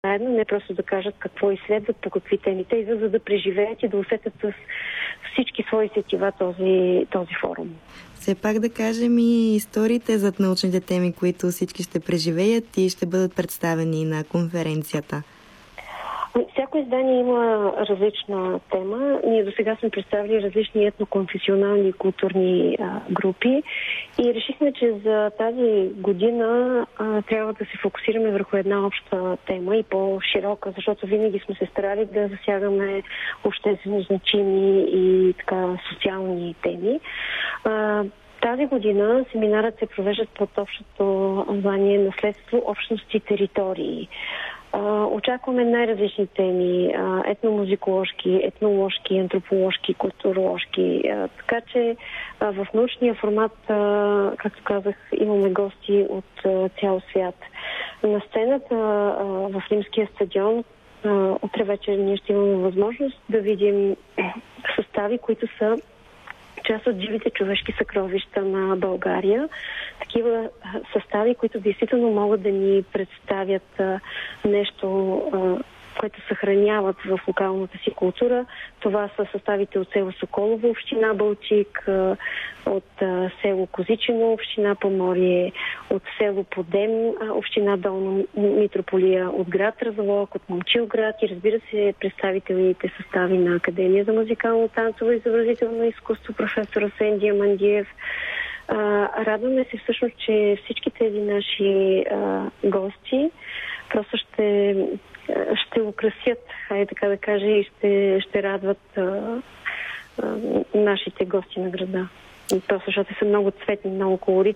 заедно, не просто да кажат какво изследват, по какви теми те идват, за да преживеят и да усетят с всички свои сетива този форум. Все пак да кажем и историите зад научните теми, които всички ще преживеят и ще бъдат представени на конференцията. Всяко издание има различна тема. Ние до сега сме представили различни етноконфесионални и културни групи и решихме, че за тази година трябва да се фокусираме върху една обща тема и по-широка, защото винаги сме се старали да засягаме обществено значими и така социални теми. Тази година семинарът се провеждат под общото название наследство, общности, територии. Очакваме най-различни теми, етномузиколожки, етноложки, антроположки, културоложки. Така че в научния формат, както казах, имаме гости от цял свят. На сцената в Римския стадион утре вечер ние ще имаме възможност да видим състави, които са част от живите човешки съкровища на България. Такива състави, които действително могат да ни представят нещо, което съхраняват в локалната си култура. Това са съставите от село Соколово, община Балчик, от село Козичино, община Поморие, от село Подем, община Долна Митрополия, от град Разлог, от Момчилград и разбира се представителните състави на Академия за музикално, танцово и изобразително изкуство, професор Асен Диамандиев. Радваме се всъщност, че всички тези наши гости просто ще украсят, хайде така да кажа, и ще радват нашите гости на града. Просто защото са много цветни, много колоритни.